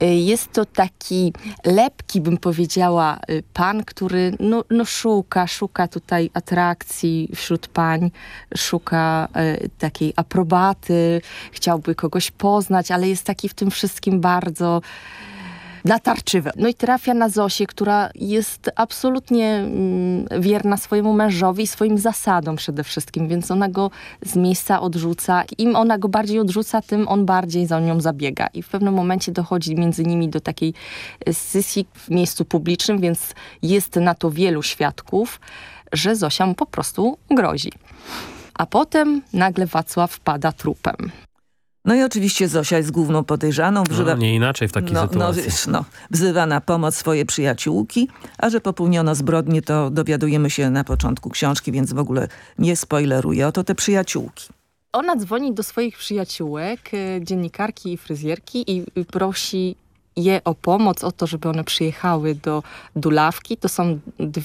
Jest to taki lepki, bym powiedziała, pan, który szuka tutaj atrakcji wśród pań, szuka takiej aprobaty, chciałby kogoś poznać, ale jest taki w tym wszystkim bardzo natarczywy. No i trafia na Zosię, która jest absolutnie wierna swojemu mężowi i swoim zasadom przede wszystkim, więc ona go z miejsca odrzuca. Im ona go bardziej odrzuca, tym on bardziej za nią zabiega. I w pewnym momencie dochodzi między nimi do takiej scysji w miejscu publicznym, więc jest na to wielu świadków, że Zosia mu po prostu grozi. A potem nagle Wacław pada trupem. No i oczywiście Zosia jest główną podejrzaną. Nie inaczej w takiej sytuacji. Wzywa na pomoc swoje przyjaciółki, a że popełniono zbrodnię, to dowiadujemy się na początku książki, więc w ogóle nie spoileruję. Oto te przyjaciółki. Ona dzwoni do swoich przyjaciółek, dziennikarki i fryzjerki i prosi je o pomoc, o to, żeby one przyjechały do Dulawki. To są